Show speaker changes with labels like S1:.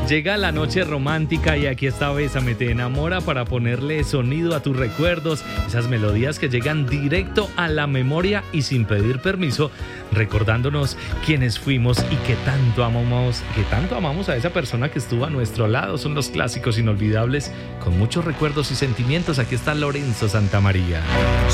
S1: Llega la noche romántica y aquí está Bésame, te enamora para ponerle sonido a tus recuerdos, esas melodías que llegan directo a la memoria y sin pedir permiso, recordándonos quiénes fuimos y que tanto amamos a esa persona que estuvo a nuestro lado. Son los clásicos inolvidables con muchos recuerdos y sentimientos. Aquí está Lorenzo Santamaría.